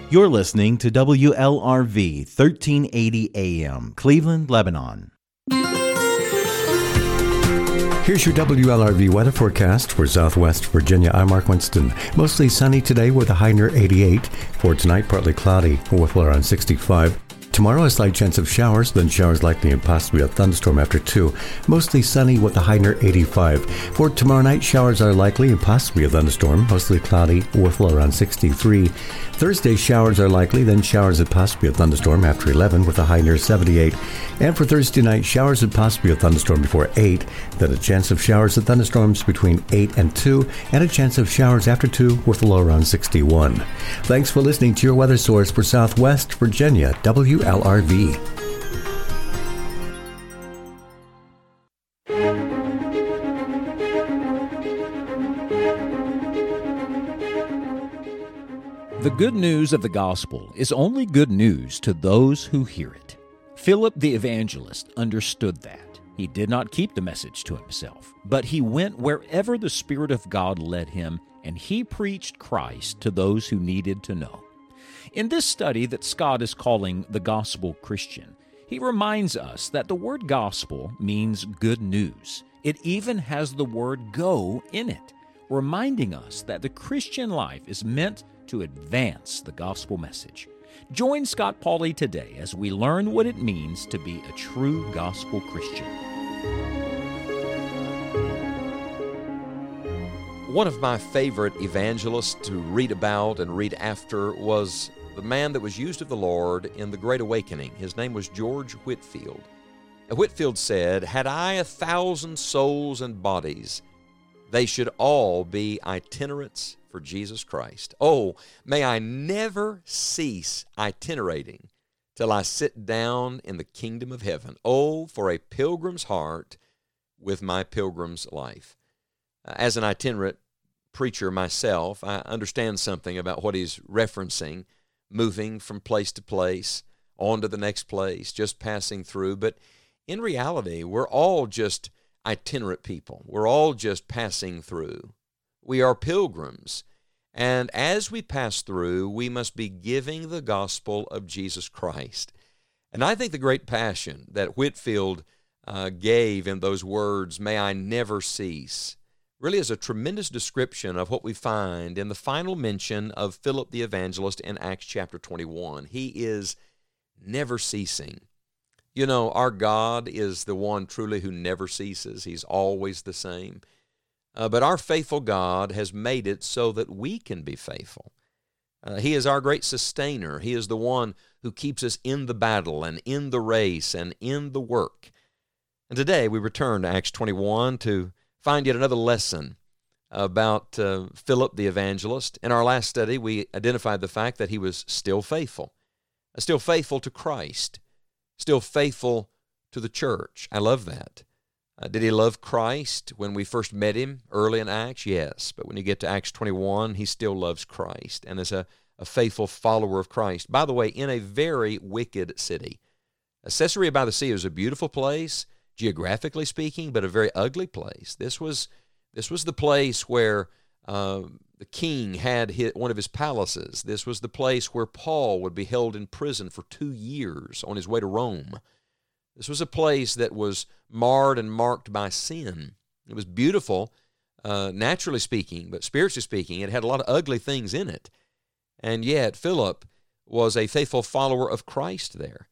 You're listening to WLRV 1380 AM, Cleveland, Lebanon. Here's your WLRV weather forecast for Southwest Virginia. I'm Mark Winston. Mostly sunny today with a high near 88. For tonight, partly cloudy with low around 65. Tomorrow, a slight chance of showers, then showers likely and possibly a thunderstorm after 2. Mostly sunny with a high near 85. For tomorrow night, showers are likely and possibly a thunderstorm, mostly cloudy with low around 63. Thursday, showers are likely, then showers and possibly a thunderstorm after 11 with a high near 78. And for Thursday night, showers and possibly a thunderstorm before 8. Then a chance of showers and thunderstorms between 8 and 2, and a chance of showers after 2 with a low around 61. Thanks for listening to your weather source for Southwest Virginia, WLRV. The good news of the gospel is only good news to those who hear it. Philip the evangelist understood that. He did not keep the message to himself, but he went wherever the Spirit of God led him, and he preached Christ to those who needed to know. In this study that Scott is calling the Gospel Christian, he reminds us that the word gospel means good news. It even has the word go in it, reminding us that the Christian life is meant to advance the gospel message. Join Scott Pauley today as we learn what it means to be a true gospel Christian. One of my favorite evangelists to read about and read after was the man that was used of the Lord in the Great Awakening. His name was George Whitefield. Whitefield said, "Had I 1,000 souls and bodies, they should all be itinerants for Jesus Christ. Oh, may I never cease itinerating till I sit down in the kingdom of heaven. Oh, for a pilgrim's heart with my pilgrim's life." As an itinerant preacher myself, I understand something about what he's referencing, moving from place to place, on to the next place, just passing through. But in reality, we're all just itinerant people. We're all just passing through. We are pilgrims, and as we pass through, we must be giving the gospel of Jesus Christ. And I think the great passion that Whitefield gave in those words, "May I never cease," really is a tremendous description of what we find in the final mention of Philip the evangelist in Acts chapter 21. He is never ceasing. You know, our God is the one truly who never ceases. He's always the same. But our faithful God has made it so that we can be faithful. He is our great sustainer. He is the one who keeps us in the battle and in the race and in the work. And today we return to Acts 21 to find yet another lesson about Philip the evangelist. In our last study, we identified the fact that he was still faithful to Christ, still faithful to the church. I love that. Did he love Christ when we first met him early in Acts? Yes. But when you get to Acts 21, he still loves Christ and is a faithful follower of Christ. By the way, in a very wicked city. Caesarea by the Sea is a beautiful place, geographically speaking, but a very ugly place. This was the place where the king had one of his palaces. This was the place where Paul would be held in prison for 2 years on his way to Rome. This was a place that was marred and marked by sin. It was beautiful, naturally speaking, but spiritually speaking, it had a lot of ugly things in it. And yet, Philip was a faithful follower of Christ there.